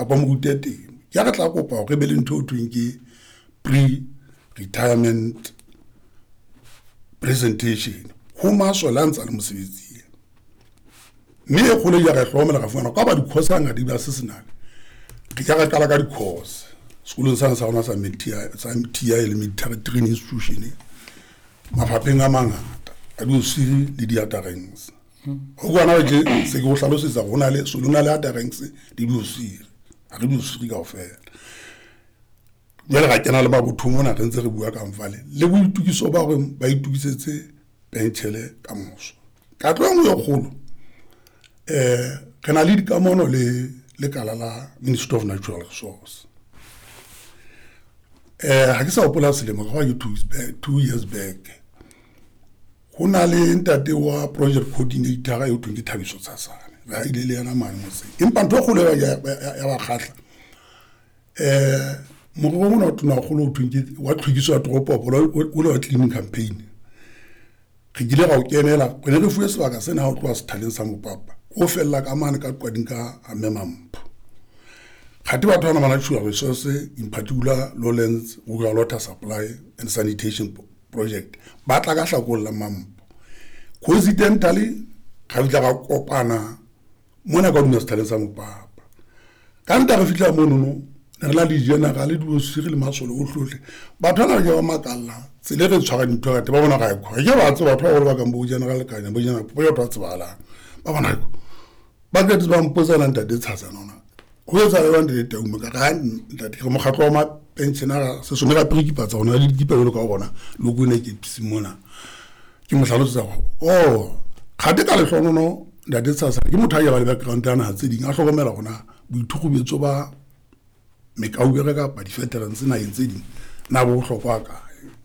kapa mo rute temo ya re tla kopa go re be le ntho thweng ke pre-retirement presentation ho maswela ntsa le mosebetsi mme e khole ya re hlomela ga fana ka ba dikhosa nga di ba sesenale ke ka kala ka di-course sekolong sa rona sa MTI le military training institution mafapheng a mangata a diosiri le di-atarings go bona ke se ke go hlalosetsa gona le solona le atarings di diosiri a re diosiri ka ofela jwale ga kena le ba botho mona re ntse re bua ka mfale le boitukiso ba gore ba itukisetse pentšhele ka moso ka tlong yo kgolo re na le dikamono le kala la Ministry of Natural Resource ha ke sa opola selemo ga ke 2 years back ho na le ntate wa project coordinator yo tweng ke Thabiso Tshasane ba ile le yana mane mo se empa ntho go le ya ba khatla mo go bona tuna go lo tweng ke wa tlhikiso ya toropo o le wa cleaning campaign ke gile ga o kenela go ne re fuwe sebaka sena ha o tloa sethaleng sa mopapa o fella ka mane ka qwading ka amemampo khati batho bana natural resource in particular Lowlands Rural Water Supply and Sanitation Project ba tla ka hlakolla mampo coincidentally ga vitla ga kopana mona ka dina sethaleng sa mopapa ka nta re fitla mono re la di general le di siri le masolo o hlohle batho bana ba makalla tsele re tshwara dintho ka ba bona ga ikho ke ba tse batho ba go ba ka mo general ka nya bo general bo yo twa tsebala ba bona go ba ke di ba mposa na ntate Tshasa nona go etsa le bande le taumo ka ga ntate go mokgatlo wa ma pensionera se somela prikipatsa ona le dipelo ka bona lo go ne ke tsimona ke mo hlalosetsa oh khate ka le hlono ntate Tshasa ke motho ya ba le background ana tse ding a hlokomela gona boithugubetso ba mekaubere ka ba di-veterans na yentse ding na bo hlokwa ka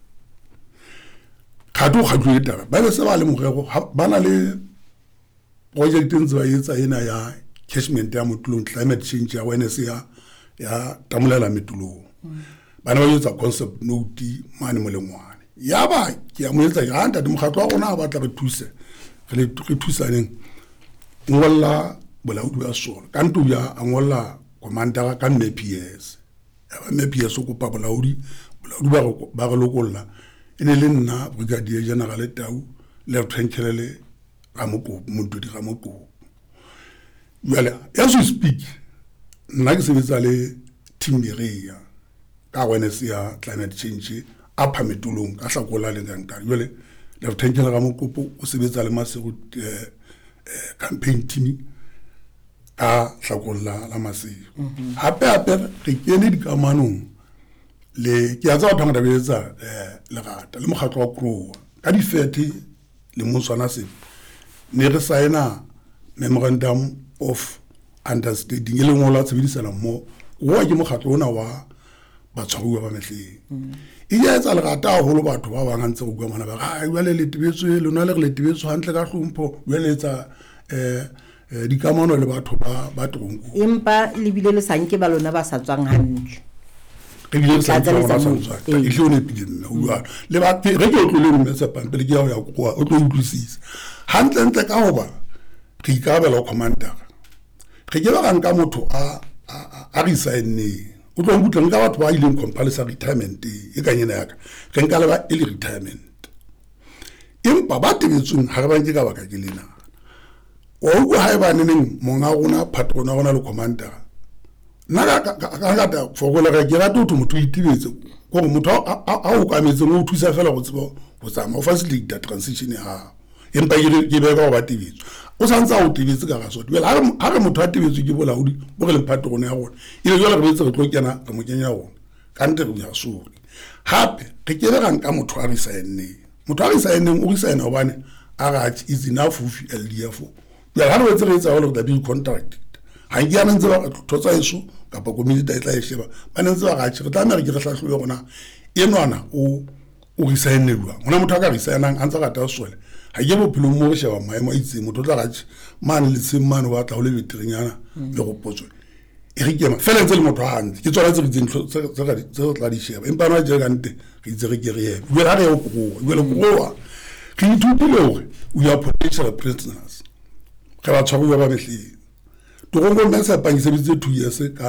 khato khatlo e taba ba be se ba le mogego ba na le project ntse ba etsa ena ya catchment ya motulong climate change awareness ya tamulela metulong bana ba etsa concept note mane mo lengwane ya ba ke ya mo etsa ga nta di mokgatlo wa gona ba tla re thuse re thusaneng ngolla bolaodi ba sona ka nto ya ngolla commander ka MPS ya ba MPS go pa bolaodi ba go lokolla ene le nna brigadier general Tau le Trenkelele Ramoko Motodi Ramoko jwale as we speak nna ke sebetsa le team area ka awareness ya climate change a phametulong ka hlakola le nka jwale le Trenkelele Ramoko o sebetsa le masego campaign team a hlakola la masego hape re kene dikamanong le ke a tsa batho ba betsa le gata le mokgatlo wa Kroa ka di 30 le moswana se ne re signa memorandum of understanding le ngola tshebedisana mo wa ke mokgatlo ona wa batshwaruwa ba mehleng e ya etsa le gata haholo batho ba bang ntse go bua mana ba ga jwale le tibetswe lona le re le tibetswe hantle ka hlompho jwale etsa dikamano le batho ba tronko empa le bile le sanke ba lona ba sa tswang hantle ke bile sa tswang ba sa tswang e hlone pidinna o bua le ba re ke o tlole mo tsa pampele ke ya go o tlo utlwisisa hantle ntle ka hoba ke ikabela commander ke ke ba nka motho a resign o tlo ngutla nka batho ba ile compulsory retirement e ka nyena yaka ke nka le ba ile retirement empa ba tebetsung ha ba nke ka baka ke lena o go ha ba neng monga gona patrona gona le commander na ka for go le ga ra to motho itibetse go motho a o ka metse mo thusa fela go tsebo go tsama o facilitate transition ha empa ke be ga ba tibetse o santsa o tibetse ka ga so well ha re motho a tibetse ke bolaodi bo re le patrona ya gona ile jwale re betse re tlo kena re mo kenya gona ka nte go ya suri hape ke ke ga nka motho a resign o resign obane a ga is enough of LDF ya ha re betse re etsa all of the bill contract ha ke yana ntse ba thotsa iso kapa community tla e sheba ba ntse ba ga tshire tla me re ke re hlahlobe gona enwana o resign-elwa gona motho a ka resign-ang a ntse ga ta swele ha ke bophelo mo re sheba maemo a itseng motho tla ga mane le tsemmane wa tla go le beterenyana le go potswe e re kema fela ntse le motho a ntse ke tsona tse re dintlo tse tla di sheba empa no a je gante re itse re ke re ye jwela re go ke ithutile hore we are potential prisoners ka ba tshwaruwa ba mehleng to go go mesa pa ngisebitse 2 years ka